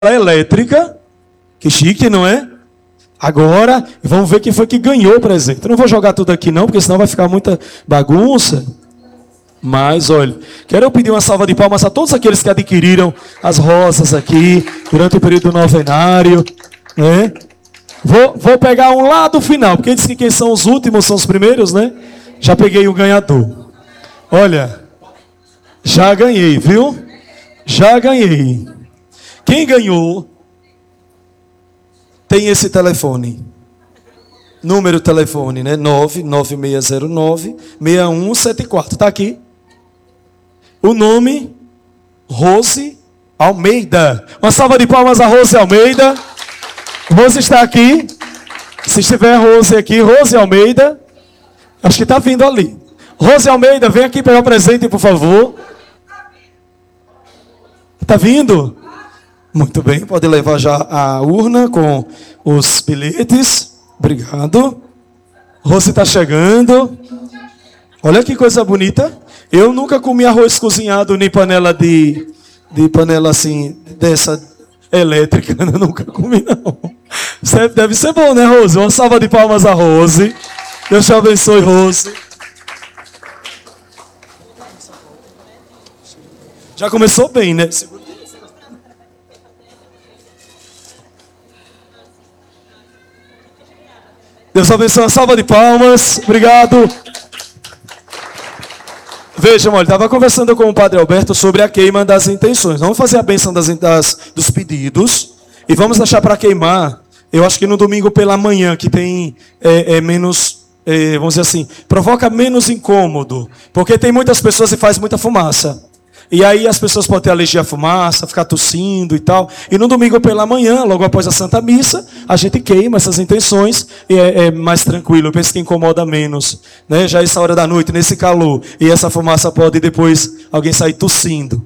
elétrica. Que chique, não é? Agora, vamos ver quem foi que ganhou o presente. Eu não vou jogar tudo aqui não, porque senão vai ficar muita bagunça. Mas, olha, quero pedir uma salva de palmas a todos aqueles que adquiriram as rosas aqui durante o período novenário. Né? Vou pegar um lá do final, porque diz que quem são os últimos são os primeiros, né? Já peguei o ganhador. Olha, já ganhei, viu? Já ganhei. Quem ganhou tem esse telefone. Número de telefone, né? 99609-6174. Está aqui. O nome, Rose Almeida. Uma salva de palmas a Rose Almeida. Rose está aqui. Se estiver Rose aqui, Rose Almeida. Acho que está vindo ali. Rose Almeida, vem aqui pegar o presente, por favor. Está vindo? Muito bem, pode levar já a urna com os bilhetes. Obrigado. Rose está chegando. Olha que coisa bonita. Eu nunca comi arroz cozinhado nem panela de panela assim, dessa elétrica. Eu nunca comi, não. Deve ser bom, né, Rose? Uma salva de palmas a Rose. Deus te abençoe, Rose. Já começou bem, né? Deus abençoe, uma salva de palmas. Obrigado. Vejam, olha, estava conversando com o Padre Alberto sobre a queima das intenções. Vamos fazer a bênção dos pedidos. E vamos deixar para queimar, eu acho que no domingo pela manhã, que tem menos, vamos dizer assim, provoca menos incômodo. Porque tem muitas pessoas e faz muita fumaça. E aí as pessoas podem ter alergia à fumaça, ficar tossindo e tal. E no domingo pela manhã, logo após a Santa Missa, a gente queima essas intenções e é mais tranquilo. Eu penso que incomoda menos. Né? Já essa hora da noite, nesse calor. E essa fumaça pode depois alguém sair tossindo.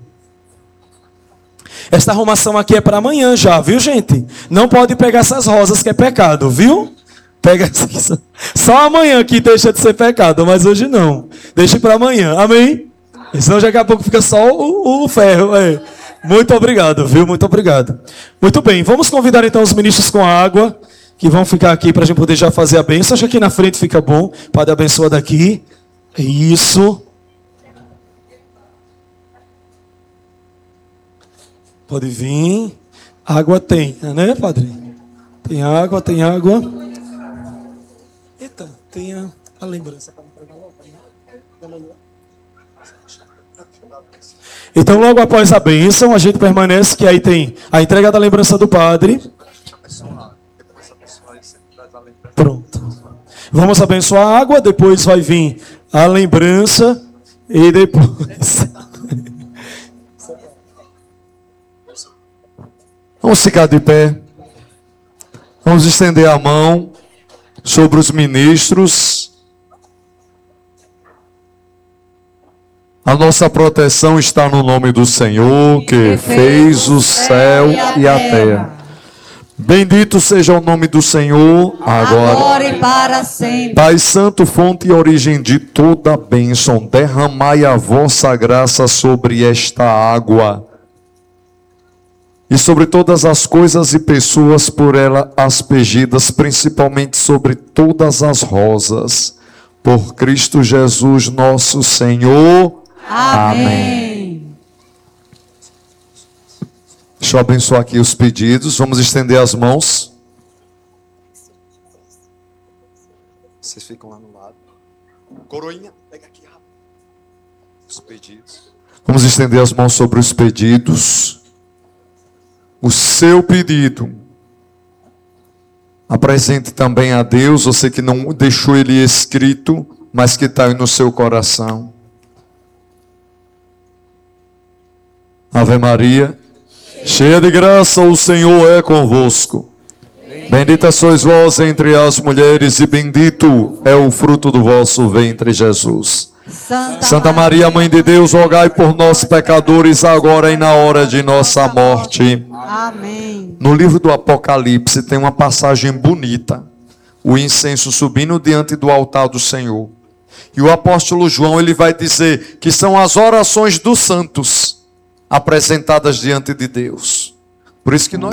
Esta arrumação aqui é para amanhã já, viu, gente? Não pode pegar essas rosas que é pecado, viu? Pega só amanhã que deixa de ser pecado, mas hoje não. Deixe para amanhã. Amém? Senão daqui a pouco fica só o ferro. Muito obrigado, viu? Muito obrigado. Muito bem, vamos convidar então os ministros com água, que vão ficar aqui para a gente poder já fazer a bênção. Acho que aqui na frente fica bom. Padre abençoa daqui. Isso. Pode vir. Água tem, né, Padre? Tem água, tem água. Eita, tem a lembrança. Então, logo após a bênção, a gente permanece, que aí tem a entrega da lembrança do padre. Pronto. Vamos abençoar a água, depois vai vir a lembrança e depois... Vamos ficar de pé. Vamos estender a mão sobre os ministros. A nossa proteção está no nome do Senhor, que fez o céu e a terra. Bendito seja o nome do Senhor, agora e para sempre. Pai Santo, fonte e origem de toda bênção, derramai a vossa graça sobre esta água e sobre todas as coisas e pessoas por ela aspergidas, principalmente sobre todas as rosas. Por Cristo Jesus, nosso Senhor. Amém. Deixa eu abençoar aqui os pedidos. Vamos estender as mãos. Vocês ficam lá no lado. Coroinha, pega aqui rápido. Os pedidos. Vamos estender as mãos sobre os pedidos. O seu pedido. Apresente também a Deus. Você que não deixou ele escrito, mas que está aí no seu coração. Ave Maria, cheia de graça, o Senhor é convosco. Bendita sois vós entre as mulheres e bendito é o fruto do vosso ventre, Jesus. Santa Maria, Mãe de Deus, rogai por nós pecadores, agora e na hora de nossa morte. Amém. No livro do Apocalipse tem uma passagem bonita. O incenso subindo diante do altar do Senhor. E o apóstolo João, ele vai dizer que são as orações dos santos apresentadas diante de Deus. Por isso que nós